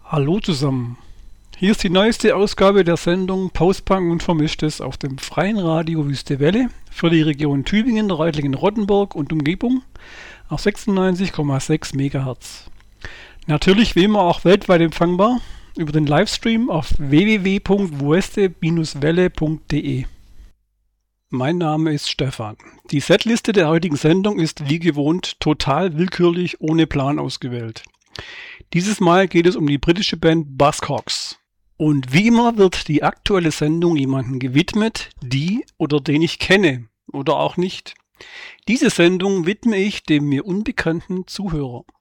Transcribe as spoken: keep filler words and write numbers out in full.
Hallo zusammen. Hier ist die neueste Ausgabe der Sendung Postpunk und Vermischtes auf dem freien Radio Wüste Welle für die Region Tübingen, Reutlingen-Rottenburg und Umgebung auf sechsundneunzig Komma sechs Megahertz. Natürlich wie immer auch weltweit empfangbar über den Livestream auf w w w punkt wueste Bindestrich welle punkt de. Mein Name ist Stefan. Die Setliste der heutigen Sendung ist wie gewohnt total willkürlich ohne Plan ausgewählt. Dieses Mal geht es um die britische Band Buzzcocks. Und wie immer wird die aktuelle Sendung jemandem gewidmet, die oder den ich kenne oder auch nicht. Diese Sendung widme ich dem mir unbekannten Zuhörer.